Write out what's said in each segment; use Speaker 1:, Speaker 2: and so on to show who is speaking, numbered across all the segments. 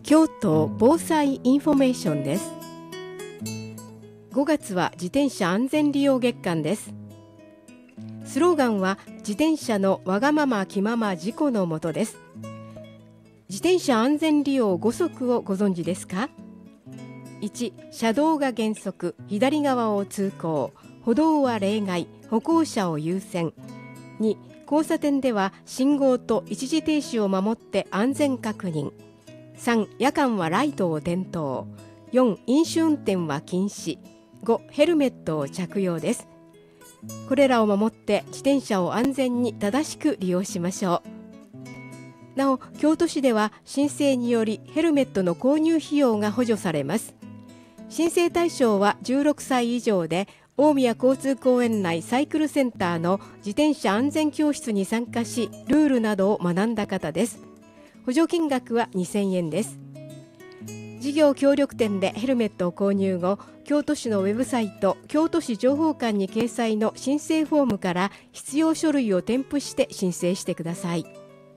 Speaker 1: 京都防災インフォメーションです。5月は自転車安全利用月間です。スローガンは自転車のわがまま気まま事故のもとです。自転車安全利用5則をご存知ですか？ 1. 車道が原則、左側を通行、歩道は例外、歩行者を優先。 2. 交差点では信号と一時停止を守って安全確認。 3. 夜間はライトを点灯。 4. 飲酒運転は禁止。 5. ヘルメットを着用です。これらを守って自転車を安全に正しく利用しましょう。なお、京都市では申請によりヘルメットの購入費用が補助されます。申請対象は16歳以上で、大宮交通公園内サイクルセンターの自転車安全教室に参加し、ルールなどを学んだ方です。補助金額は2000円です。事業協力店でヘルメットを購入後、京都市のウェブサイト京都市情報館に掲載の申請フォームから必要書類を添付して申請してください。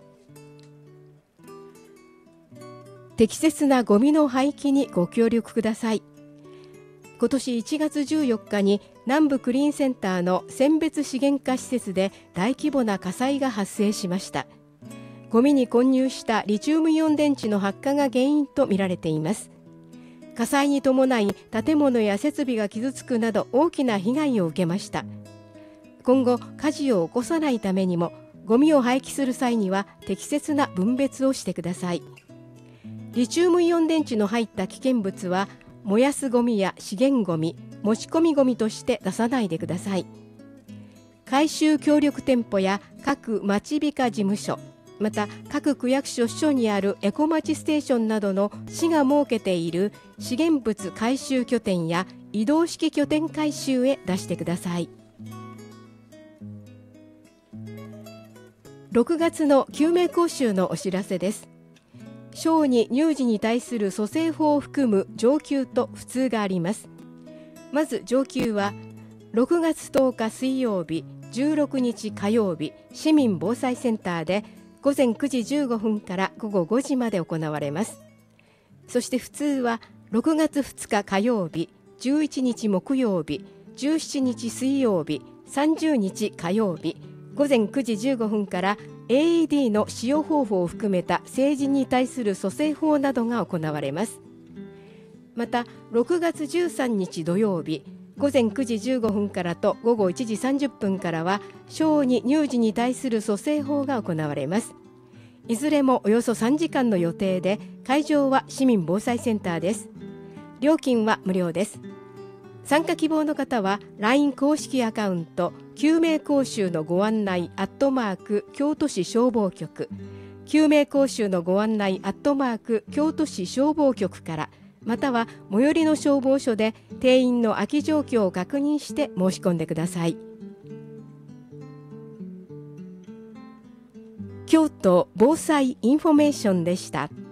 Speaker 1: 適切なゴミの廃棄にご協力ください。今年1月14日に南部クリーンセンターの選別資源化施設で大規模な火災が発生しました。ゴミに混入したリチウムイオン電池の発火が原因とみられています。火災に伴い建物や設備が傷つくなど大きな被害を受けました。今後火事を起こさないためにも、ゴミを廃棄する際には適切な分別をしてください。リチウムイオン電池の入った危険物は燃やすゴミや資源ゴミ、持ち込みゴミとして出さないでください。回収協力店舗や各町美化事務所、また各区役所所にあるエコまちステーションなどの市が設けている資源物回収拠点や移動式拠点回収へ出してください。6月の救命講習のお知らせです。小児乳児に対する蘇生法を含む上級と普通があります。まず上級は6月10日水曜日、16日火曜日、市民防災センターで午前9時15分から午後5時まで行われます。そして普通は6月2日火曜日、11日木曜日、17日水曜日、30日火曜日、午前9時15分から AED の使用方法を含めた成人に対する蘇生法などが行われます。また6月13日土曜日、午前9時15分からと午後1時30分からは小児乳児に対する蘇生法が行われます。いずれもおよそ3時間の予定で、会場は市民防災センターです。料金は無料です。参加希望の方は LINE 公式アカウント救命講習のご案内京都市消防局、救命講習のご案内京都市消防局から、または最寄りの消防署で定員の空き状況を確認して申し込んでください。京都防災インフォメーションでした。